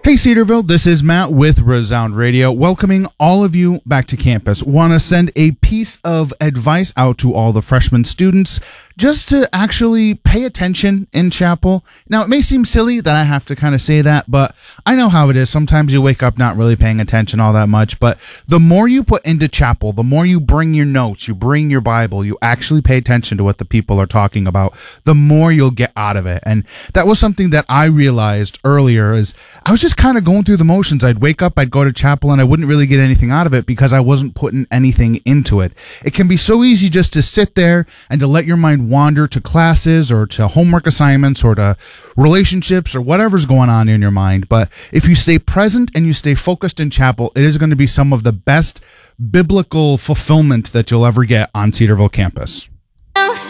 Hey Cedarville, this is Matt with Resound Radio, welcoming all of you back to campus. Want to send a piece of advice out to all the freshman students just to actually pay attention in chapel. Now, it may seem silly that I have to kind of say that, but I know how it is. Sometimes you wake up not really paying attention all that much, but the more you put into chapel, the more you bring your notes, you bring your Bible, you actually pay attention to what the people are talking about, the more you'll get out of it. And that was something that I realized earlier is I was just kind of going through the motions. I'd wake up, I'd go to chapel, and I wouldn't really get anything out of it because I wasn't putting anything into it. It can be so easy just to sit there and to let your mind wander to classes or to homework assignments or to relationships or whatever's going on in your mind. But if you stay present and you stay focused in chapel, it is going to be some of the best biblical fulfillment that you'll ever get on Cedarville campus.